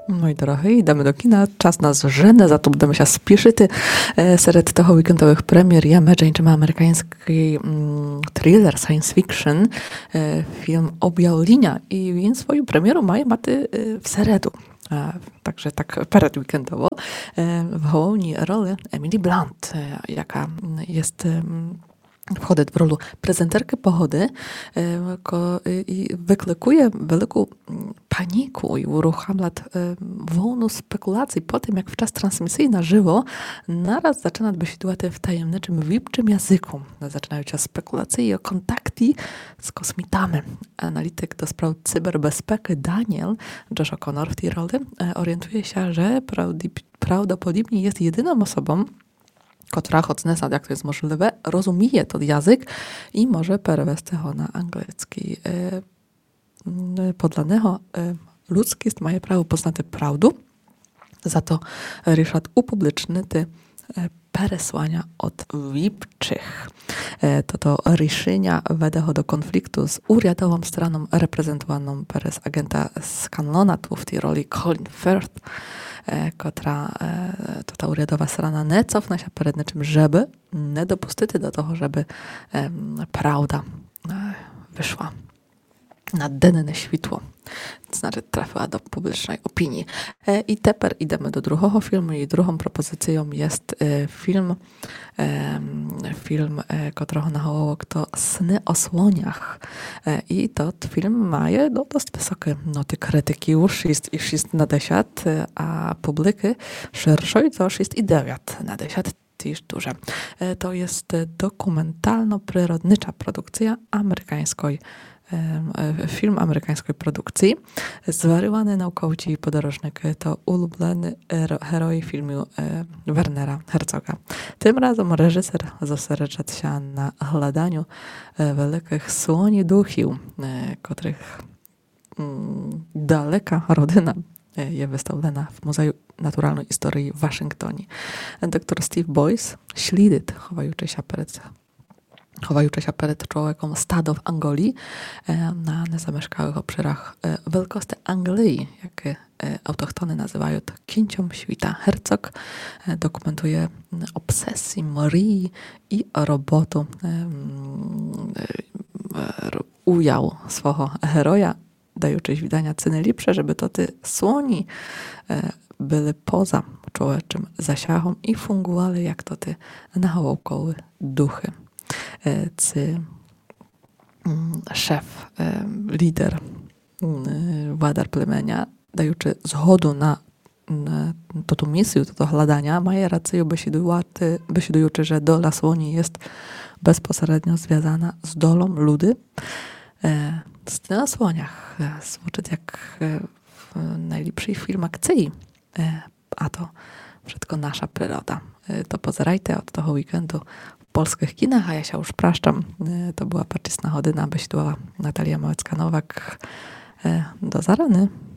Мої дорогі, йдемо до кіна. Час нас жене, зато будемо зараз спішити. Серед того вікендових прем'єр є Меджейнчима американський трилер, science fiction, фільм «Об'явлення». І він свою прем'єру має мати в середу. Także tak передвікендово. В головній ролі Емілі Блант, яка jest входить в роль презентерки погоди і викликує велику paniku i uruchamia wąnu spekulacji po tym, jak w czas transmisji na żywo naraz zaczyna odbywać w tajemniczym, wipczym języku. Zaczynają się spekulacje o kontakty z kosmitami. Analityk do spraw cyberbezpieczeństwa Daniel, Josh O'Connor w tej roli, orientuje się, że prawdopodobnie jest jedyną osobą, która chce znać, jak to jest możliwe, rozumie ten język i może przewieźć go na angielski. Podle niego ludzkość ma prawo poznać prawdę, za to Richard upubliczny te przesłania od wipczych. To решення веде до конфлікту з урядовою стороną reprezentowaną przez agenta Scanlona, tu w tej roli Colin Firth, która to ta uryadowa strona nie cofnie się przed niczym, żeby nie dopuścić do tego, żeby prawda wyszła na denne światło. To znaczy trafiła do publicznej opinii. I teraz idziemy do drugiego filmu i drugą propozycją jest film, którego nawołał to Sny o słoniach. I to film ma dość wysokie noty krytyki, już 6 na 10, a publiki szerszej to 6,9 na 10. Też duże. To jest dokumentalno-przyrodnicza produkcja amerykańskiej, film amerykańskiej produkcji. Zwariowany naukowcy i podróżnik to ulubiony heroj filmu Wernera Herzoga. Tym razem reżyser zosереджa się na hledaniu wielkich słoni duchów, których daleka rodzina jest wystawiona w Muzeum Naturalnej Historii w Waszyngtonie. Dr Steve Boyce śledzi chowajući się przed człowiekiem stado w Angolii na niezamieszkałych obszarach wielkości Anglii, jakie autochtony nazywają Kincią Świta. Herzog dokumentuje obsesję Marii i robotu ujął swojego heroja, dajući widania ceny lepsze, żeby to te słoni były poza człowieczym zasiahom i fungowały jak to te nahołkowe duchy. Szef, lider, władar plemienia, dajući zgodu na tą misję, to hledania, ma rację beśiedujący, że dola słoni jest bezpośrednio związana z dolą ludy. Scena o słoniach zvučit jak w najlepszej film akcji, a to wszystko nasza przyroda. To pozerajcie od tego weekendu w polskich kinach, a ja się już praszczam. To była paczysna godzina, beśiedowa Natalia Małecka-Nowak. Do zarany.